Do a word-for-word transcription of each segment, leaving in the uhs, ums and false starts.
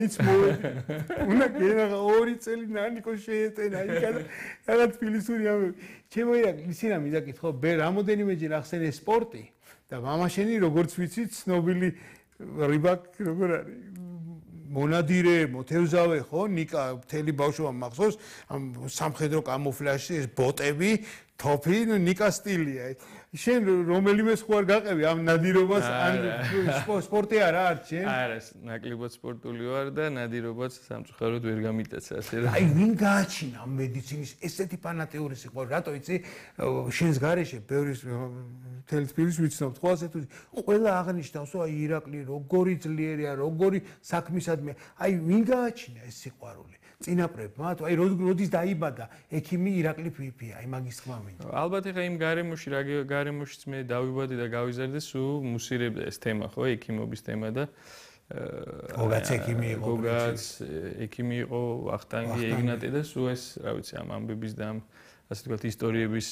It's more. Una gena ორი წელი ნანიკო შეეწენა იქა რაღაც ფილისური ამ ჩემო ისინა მიდაკითხო ბე რამოდენიმეჯერ ახსენე სპორტი და მამაშენი როგორც ვიცი ცნობილი რიბაკ როგორ არის მონადირე მოთევზავე ხო ნიკა მთელი ბავშვობა მახსოვს ამ სამხედრო კამუფლაჟში ეს ბოტები თოფი ნიკა სტილია შენ რომელიმე სხვა არ გაყევი ამ ნადირობას ან სპორტი არა არ შენ არა ნაკლებად სპორტული ვარ და ნადირობას სამწუხაროდ ვერ გამიტაცა ასე რა აი ვინ გააჩინა ამ მედიცინის ესეთი ფანატიური სიყვარული რატო იცი შენს გარეშე ბევრი მთელი თბილისს ვიცნობთ ხო ასე თუ ყველა აღნიშნავს აი ირაკლი როგორი ძლიერია როგორი საქმისადმი აი ვინ გააჩინა ეს სიყვარული წინაპრებმა თუ აი როდის დაიბადა ექიმი ირაკლი ფიფია აი მაგის თქმა მინდა ალბათ ეხა იმ გარემოში რა გარემოშიც მე დავიბადე და გავიზარდე სულ მუსირებდა ეს თემა ხო ექიმობის თემა და გოგაც ექიმი იყო გოგაც ექიმი იყო ვახტანგი ეგნატე და სულ ეს რა ვიცი ამ ამბების და ამ ასე ვთქვათ ისტორიების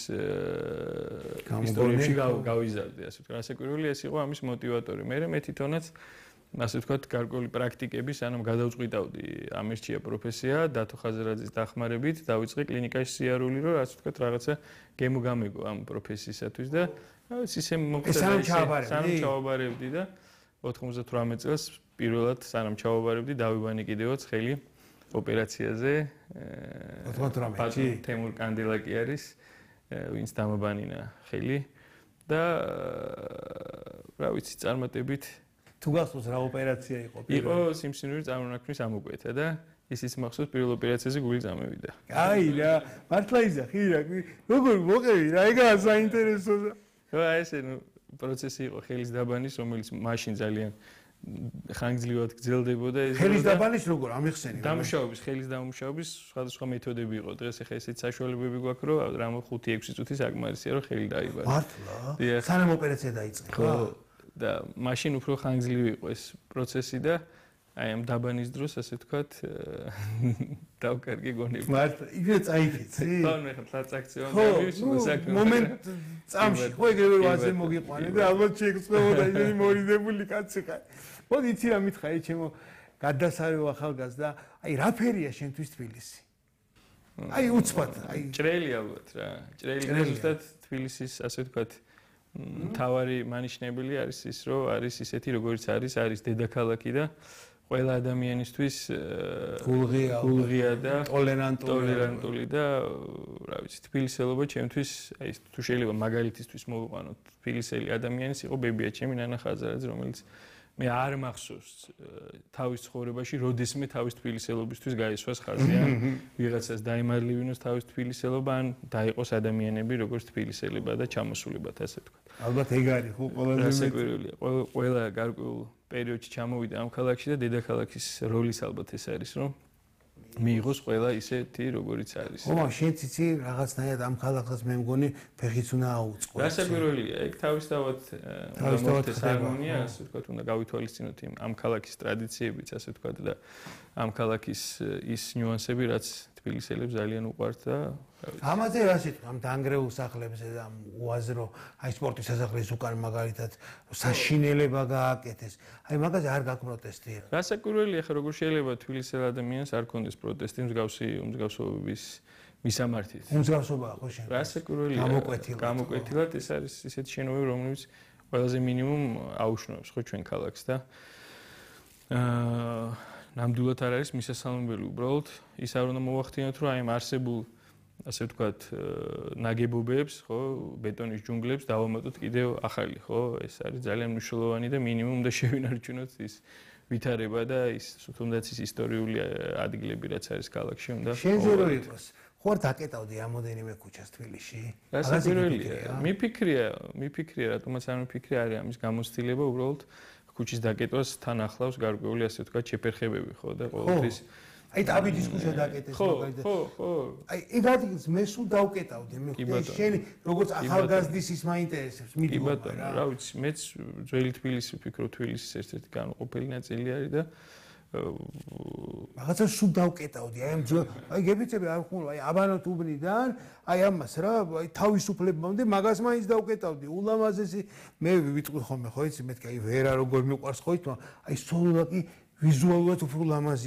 ისტორიებში გავიზარდე ასე ვთქვათ რასაკვირველი ეს იყო ამის მოტივატორი მე მე თვითონაც ასე ვთქვათ გარკვეული პრაქტიკების ანუ გადავწყვიტავდი ამერჩია პროფესია დათო ხაზარაძის დახმარებით დავიწყე კლინიკაში სიარული რომ ასე ვთქვათ რაღაცა გემო გამეგო ამ პროფესიისათვის და ისე მოხდა სანამ ჩავაბარებდი და ოთხმოცდათვრამეტ წელს პირველად სანამ ჩავაბარებდი დავიბანე კიდევაც ხელი ოპერაციაზე ოცდათვრამეტში თემურ კანდელაკი არის ვინც დამაბანინა ხელი და რა ვიცი წარმატებით თუ გახსოვს რა ოპერაცია იყო იყო სიმსივნური წარმონაქმნის ამოკვეთა და ისიც მახსოვს პირველ ოპერაციაზე გული წამევიდა აი რა მართლა იზახი ირაკლი როგორ მოყევი რა ეგაა საინტერესო რა ესე ნუ პროცესი იყო ხელის დაბანის რომელიც მაშინ ძალიან ხანგრძლივად გრძელდებოდა ეს ხელის დაბანის როგორ ამიხსენი დამუშავების ხელის დამუშავების სხვადასხვა მეთოდები იყო დღეს ახლა ესეთ საშუალებები გვაქვს რომ რამ ხუთი ექვსი წუთი საკმარისია რომ ხელი დაიბარო მართლა სანამ ოპერაცია დაიწყო ხო და მაშინ უფრო ხანგრძლივი იყო ეს პროცესი და აი ამ დაბანის დროს ასე ვთქვათ დავკარგი გონები მართლა იგივე წაიფიცი ხო მე ხლა წაქციონი მივიში მოსაქმე მომენტ წამში ხო ეგრევე ვაზე მოგიყვანე და ალბათ შეგწევოდა იმენი მორიდებული კაცი ხარ მოდი იცი რა მითხარი ჩემო გადასარევ ახალგაზრდა აი რა ფერია შენთვის თბილისი აი უცბად აი ჭრელი ალბათ რა ჭრელი ზუსტად თბილისის ასე ვთქვათ თავარი მანიშნებელი არის ის რომ არის ისეთი როგორც არის არის დედაქალაქი და ყველა ადამიანისთვის გულღია გულღია და ტოლერანტული და რა ვიცი თბილისელობა ჩემთვის აი თუ შეიძლება მაგალითისთვის მოვიყვანოთ თბილისელი ადამიანის იყო ბებია ჩემი ნანა ხაზარაძე რომელიც მე არ მახსოვს თავის ცხოვრებაში როდესმე თავის თბილისელობისთვის გაისვას ხაზი ან ვიღაცას დაემარლებინოს თავის თბილისელობა ან დაიყოს ადამიანები როგორც თბილისელება და ჩამოსულებად ასე ვთქვათ ალბათ ეგ არის ხო ყველაზე რასაკვირველია ყველა გარკვეულ პერიოდში ჩამოვიდა ამ ქალაქში და დედაქალაქის როლის ალბათ ეს არის რომ მიიღოს ყველა ისეთი როგორიც არის. ო, შენ ციცი რაღაცნაირად ამ ქალაქსაც მე მგონი ფეხიც უნდა აუწყო. რასაკვირველია, ეგ თავისთავად თავისთავად ჰარმონია, ასე ვთქვათ, უნდა გავითვალისწინოთ იმ ამ ქალაქის ტრადიციებიც, ასე ვთქვათ და ამ ქალაქის ის ნიუანსები, რაც თბილისელებს ძალიან უყვართ და ამაზე რა სიტყვა ამ დანგრეულ სახლებზე და ამ უაზრო აი სპორტის სასახლის უკან მაგალითად საშინელება გააკეთეს. აი მაგაზე არ გაქვს პროტესტი. რასაკვირველია, ხა როგორ შეიძლება თბილისელ ადამიანს არ კონდეს პროტესტი მსგავსი უმსგავსობების მისამართით. უმსგავსობაა ხო შენ? რასაკვირველია. გამოკვეთილად. გამოკვეთილად ეს არის ისეთი შენობები, რომლებიც ყველაზე მინიმუმ აუშნობს ხო ჩვენ ქალაქს და აა ნამდვილად არ არის მისასალმებელი უბრალოდ ის არ უნდა მოვახდინოთ რომ აი ამ არსებულ ასე ვთქვათ ნაგებობებს ხო ბეტონის ჯუნგლებს დავამატოთ კიდევ ახალი ხო ეს არის ძალიან მნიშვნელოვანი და მინიმუმ უნდა შევინარჩუნოთ ის ვითარება და ის თუნდაც ის ისტორიული ადგილები რაც არის ქალაქში უნდა შენზე რო იყოს ხო არ დაკეტავდი რამოდენიმე ქუჩას თბილისში რასაკვირველია მიფიქრია მიფიქრია რატომაც არ მიფიქრია არის ამის გამოცდილება უბრალოდ ქუჩის დაკეტვას თან ახლავს გარკვეული ასე ვთქვათ შეფერხებები ხო და ყოველთვის აი დავიდის ქუჩა დაკეტეს მაგალითად ხო ხო აი ეგ ადგილს მე სულ დავკეტავდი მე შენ როგორც ახალგაზრდის ის მაინტერესებს მიდი კი ბატონო რა ვიცი მეც ძველი თბილისი ვფიქრობ თბილისის ერთ-ერთი განუყოფელი ნაწილი არის და რაღაცა სულ დავკეტავდი აი ამ აი გებიცები არ ხმულ აი აბანოთ უბნიდან აი ამას რა აი თავისუფლებამდე მაგას მაინც დავკეტავდი ულამაზესი მე ვიტყვი ხოლმე ხო იცი მეთქი აი ვერა როგორ მიყვარს ხო იცი აი სოლაკი ვიზუალურად უფრო ლამაზი